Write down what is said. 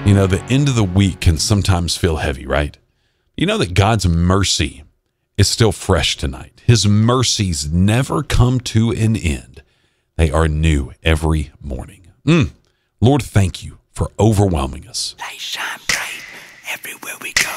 You know, the end of the week can sometimes feel heavy, right? You know that God's mercy is still fresh tonight. His mercies never come to an end. They are new every morning. Lord, thank you for overwhelming us. Light shine bright everywhere we go.